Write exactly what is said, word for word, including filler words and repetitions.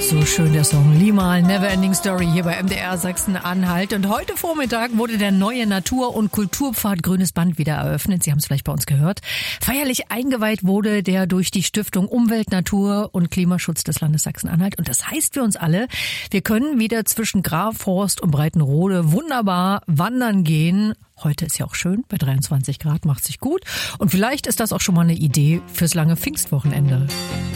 So schön der Song. Limahl, Neverending Story hier bei M D R Sachsen-Anhalt. Und heute Vormittag wurde der neue Natur- und Kulturpfad Grünes Band wieder eröffnet. Sie haben es vielleicht bei uns gehört. Feierlich eingeweiht wurde der durch die Stiftung Umwelt, Natur und Klimaschutz des Landes Sachsen-Anhalt. Und das heißt für uns alle, wir können wieder zwischen Grafhorst und Breitenrode wunderbar wandern gehen. Heute ist ja auch schön, bei dreiundzwanzig Grad macht sich gut. Und vielleicht ist das auch schon mal eine Idee fürs lange Pfingstwochenende.